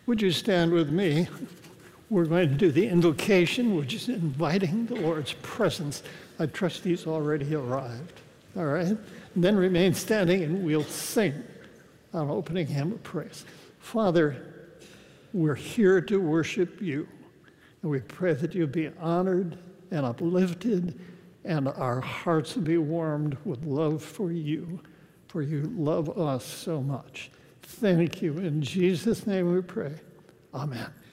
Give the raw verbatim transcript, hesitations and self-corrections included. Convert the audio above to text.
Would you stand with me? We're going to do the invocation, which is inviting the Lord's presence. I trust he's already arrived. All right? And then remain standing and we'll sing an opening hymn of praise. Father, we're here to worship you. And we pray that you'll be honored and uplifted and our hearts will be warmed with love for you, for you love us so much. Thank you. In Jesus' name we pray. Amen.